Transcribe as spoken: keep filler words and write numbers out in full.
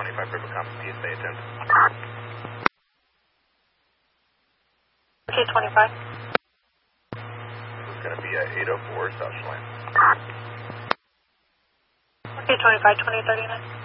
twenty-five, River Compass, P S A attempt. K twenty-five. This is going to be a eight oh four South Chelan. K twenty-five, twenty thirty-nine.